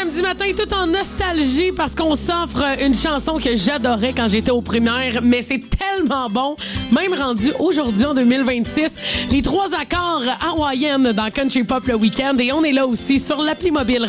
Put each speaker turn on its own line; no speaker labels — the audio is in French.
samedi matin, tout en nostalgie parce qu'on s'offre une chanson que j'adorais quand j'étais au primaire, mais c'est tellement bon, même rendu aujourd'hui en 2026. Les 3 accords hawaïennes dans Country Pop le week-end et on est là aussi sur l'appli mobile